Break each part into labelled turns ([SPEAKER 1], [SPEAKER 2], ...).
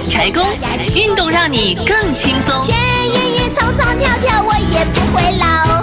[SPEAKER 1] 柴工，运动让你更轻松。
[SPEAKER 2] 学爷爷唱唱跳跳，我也不会老。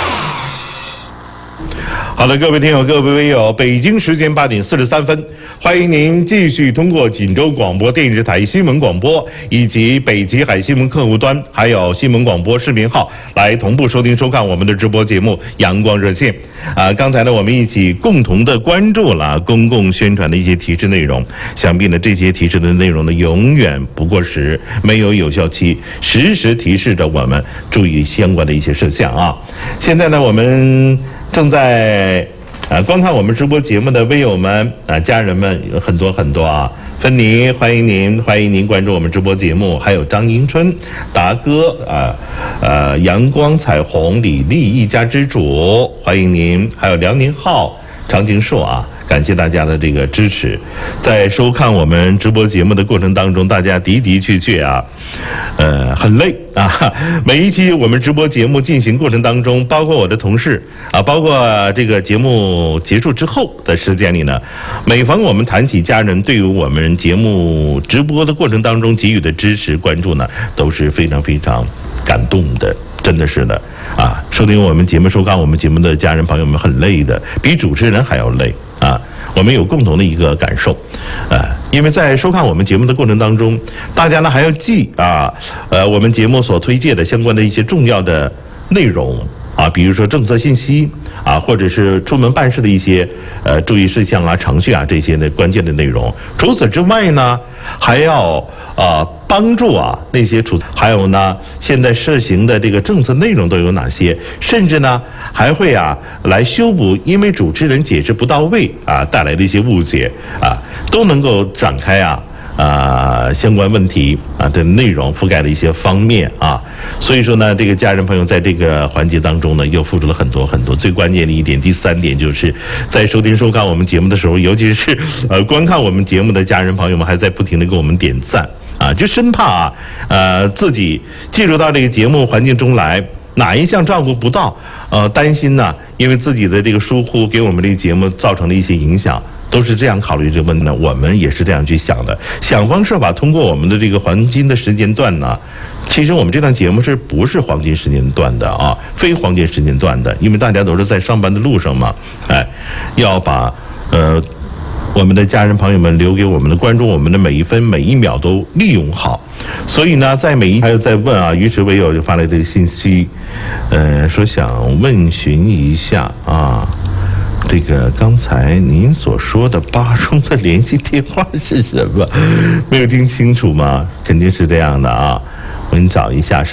[SPEAKER 3] 好的，各位听友，各位微友，北京时间8点43分，欢迎您继续通过锦州广播电视台新闻广播以及北极海新闻客户端，还有新闻广播视频号来同步收听收看我们的直播节目《阳光热线》。刚才呢，我们一起共同的关注了公共宣传的一些提示内容，想必呢，这些提示的内容呢，永远不过时，没有有效期，时时提示着我们注意相关的一些事项啊。现在呢，我们正在观看我们直播节目的微友们家人们有很多很多啊。芬妮，欢迎您关注我们直播节目，还有张迎春、达哥阳光彩虹、李丽一家之主，欢迎您，还有梁宁浩、常景硕啊。感谢大家的这个支持，在收看我们直播节目的过程当中，大家的确啊，很累啊。每一期我们直播节目进行过程当中，包括我的同事啊，包括这个节目结束之后的时间里呢，每逢我们谈起家人对于我们节目直播的过程当中给予的支持关注呢，都是非常非常感动的。真的是的啊！收听我们节目、收看我们节目的家人朋友们很累的，比主持人还要累啊！我们有共同的一个感受，因为在收看我们节目的过程当中，大家呢还要记我们节目所推介的相关的一些重要的内容啊，比如说政策信息啊，或者是出门办事的一些注意事项啊、程序啊这些的关键的内容。除此之外呢，还要帮助那些还有呢，现在试行的这个政策内容都有哪些？甚至呢，还会来修补因为主持人解释不到位带来的一些误解都能够展开相关问题的内容覆盖的一些方面所以说呢，这个家人朋友在这个环节当中呢，又付出了很多很多。最关键的一点，第3点就是在收听收看我们节目的时候，尤其是观看我们节目的家人朋友们，还在不停的给我们点赞就生怕自己进入到这个节目环境中来，哪一项照顾不到，担心呢，因为自己的这个疏忽给我们这个节目造成了一些影响。都是这样考虑这个问题呢，我们也是这样去想的，想方设法通过我们的这个黄金的时间段呢，其实我们这档节目是不是黄金时间段的非黄金时间段的，因为大家都是在上班的路上嘛，要把我们的家人朋友们留给我们的关注我们的每一分每一秒都利用好。所以呢，在还有在问于是微友就发来这个信息，说想问询一下这个刚才您所说的8中的联系电话是什么？没有听清楚吗？肯定是这样的我给你找一下，是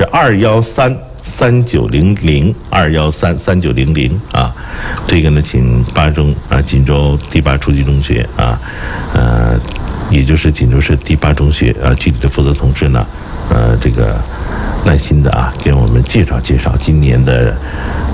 [SPEAKER 3] 2133900，2133900这个呢，请8中锦州第8初级中学也就是锦州市第8中学具体的负责同志呢，这个耐心的给我们介绍介绍今年的